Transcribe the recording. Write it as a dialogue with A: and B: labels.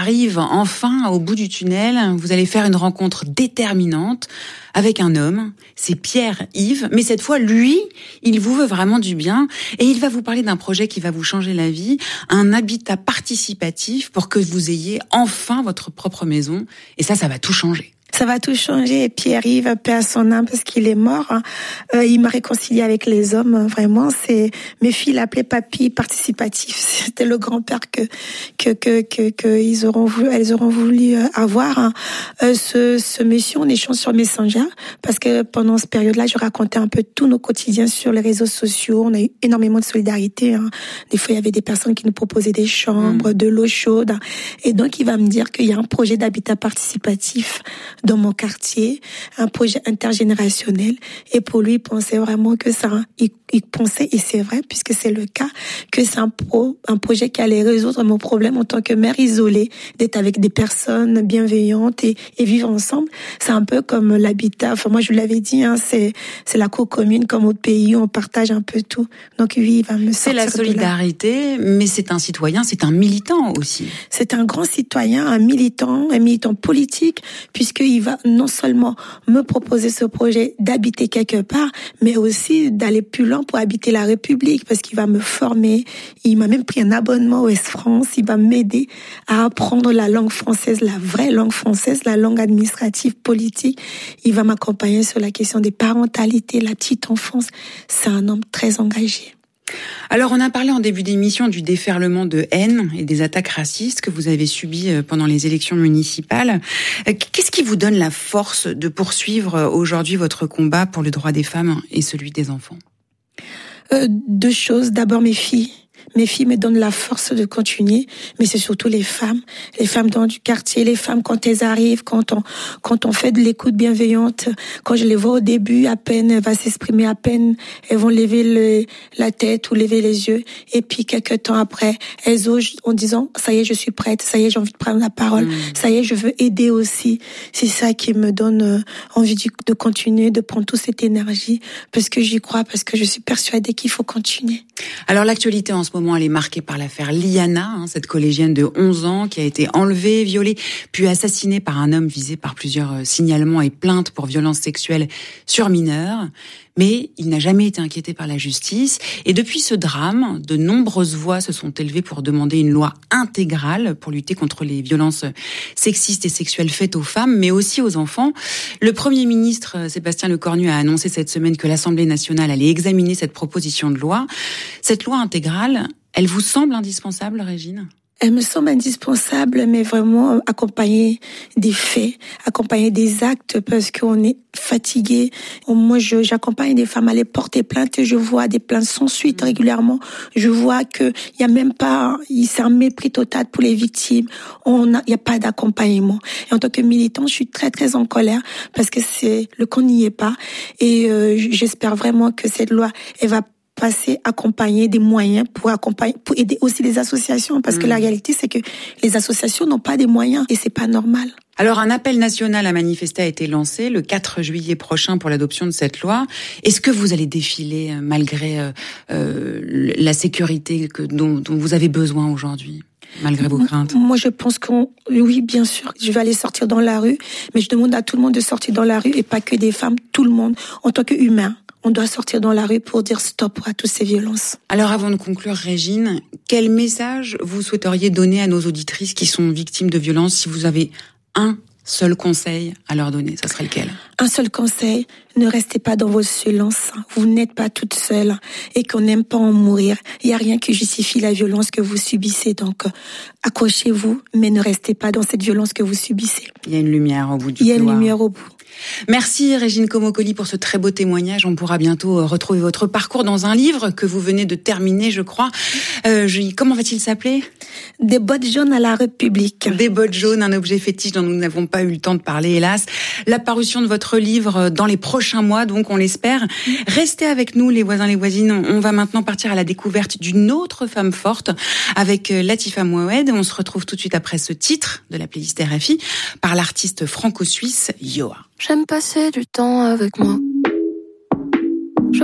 A: arrive enfin au bout du tunnel. Vous allez faire une rencontre déterminante avec un homme. C'est Pierre-Yves. Mais cette fois, lui, il vous veut vraiment du bien. Et il va vous parler d'un projet qui va vous changer la vie. Un habitat participatif pour que vous ayez enfin votre propre maison. Et ça va tout changer.
B: Ça va tout changer. Et Pierre-Yves, paix à son âme, parce qu'il est mort. Il m'a réconcilié avec les hommes. Vraiment, c'est mes filles l'appelaient papy participatif. C'était le grand-père que elles auront voulu avoir. Ce monsieur, on échange sur Messenger, parce que pendant cette période-là, je racontais un peu tous nos quotidiens sur les réseaux sociaux. On a eu énormément de solidarité. Des fois, il y avait des personnes qui nous proposaient des chambres, de l'eau chaude. Et donc, il va me dire qu'il y a un projet d'habitat participatif dans mon quartier, un projet intergénérationnel. Et pour lui, il pensait vraiment que ça, il pensait, et c'est vrai, puisque c'est le cas, que c'est un projet qui allait résoudre mon problème en tant que mère isolée, d'être avec des personnes bienveillantes et vivre ensemble. C'est un peu comme l'habitat. Enfin, moi, je vous l'avais dit, c'est la co-commune, comme au pays, on partage un peu tout. Donc, lui, il va me sortir.
A: C'est la solidarité, mais c'est un citoyen, c'est un militant aussi.
B: C'est un grand citoyen, un militant politique, puisqu'il va non seulement me proposer ce projet d'habiter quelque part, mais aussi d'aller plus loin pour habiter la République, parce qu'il va me former. Il m'a même pris un abonnement au Ouest France. Il va m'aider à apprendre la langue française, la vraie langue française, la langue administrative, politique. Il va m'accompagner sur la question des parentalités, la petite enfance. C'est un homme très engagé.
A: Alors, on a parlé en début d'émission du déferlement de haine et des attaques racistes que vous avez subies pendant les élections municipales. Qu'est-ce qui vous donne la force de poursuivre aujourd'hui votre combat pour le droit des femmes et celui des enfants ?
B: Deux choses. D'abord, mes filles. Mes filles me donnent la force de continuer, mais c'est surtout les femmes dans du quartier, les femmes quand elles arrivent, quand on fait de l'écoute bienveillante, quand je les vois au début, à peine elles vont s'exprimer, à peine elles vont lever la tête ou lever les yeux, et puis quelques temps après, elles osent en disant ça y est, je suis prête, ça y est, j'ai envie de prendre la parole, ça y est, je veux aider aussi. C'est ça qui me donne envie de continuer, de prendre toute cette énergie, parce que j'y crois, parce que je suis persuadée qu'il faut continuer.
A: Alors l'actualité en ce moment, elle est marquée par l'affaire Liana, cette collégienne de 11 ans qui a été enlevée, violée, puis assassinée par un homme visé par plusieurs signalements et plaintes pour violences sexuelles sur mineurs. Mais il n'a jamais été inquiété par la justice. Et depuis ce drame, de nombreuses voix se sont élevées pour demander une loi intégrale pour lutter contre les violences sexistes et sexuelles faites aux femmes, mais aussi aux enfants. Le Premier ministre, Sébastien Lecornu, a annoncé cette semaine que l'Assemblée nationale allait examiner cette proposition de loi. Cette loi intégrale, elle vous semble indispensable, Régine ?
B: Elle me semble indispensable, mais vraiment accompagner des faits, accompagner des actes, parce qu'on est fatigué. Moi, j'accompagne des femmes à aller porter plainte, et je vois des plaintes sans suite régulièrement. Je vois que il y a même pas, c'est un mépris total pour les victimes. Il y a pas d'accompagnement. Et en tant que militante, je suis très très en colère, parce que qu'on n'y est pas. Et j'espère vraiment que cette loi, elle va accompagner des moyens pour aider aussi les associations, parce que la réalité, c'est que les associations n'ont pas des moyens, et c'est pas normal.
A: Alors, un appel national à manifester a été lancé le 4 juillet prochain pour l'adoption de cette loi. Est-ce que vous allez défiler malgré la sécurité dont vous avez besoin aujourd'hui, malgré vos craintes ?
B: Moi, je pense oui, bien sûr, je vais aller sortir dans la rue, mais je demande à tout le monde de sortir dans la rue, et pas que des femmes, tout le monde, en tant qu'humain. On doit sortir dans la rue pour dire stop à toutes ces violences.
A: Alors, avant de conclure, Régine, quel message vous souhaiteriez donner à nos auditrices qui sont victimes de violences, si vous avez un seul conseil à leur donner, ça serait lequel ?
B: Un seul conseil, ne restez pas dans vos silences. Vous n'êtes pas toute seule, et qu'on n'aime pas en mourir. Il n'y a rien qui justifie la violence que vous subissez. Donc, accrochez-vous, mais ne restez pas dans cette violence que vous subissez.
A: Il y a une lumière au bout du couloir.
B: Il y a une lumière au bout.
A: Merci Régine Comocoli pour ce très beau témoignage. On pourra bientôt retrouver votre parcours dans un livre que vous venez de terminer, je crois. Comment va-t-il s'appeler ?
B: Des bottes jaunes à la République.
A: Des bottes jaunes, un objet fétiche dont nous n'avons pas eu le temps de parler, hélas. La parution de votre livre dans les prochains mois, donc on l'espère. Restez avec nous, les voisins, les voisines. On va maintenant partir à la découverte d'une autre femme forte avec Latifa Mouawed. On se retrouve tout de suite après ce titre de la playlist RFI par l'artiste franco-suisse Yoa.
C: J'aime passer du temps avec moi.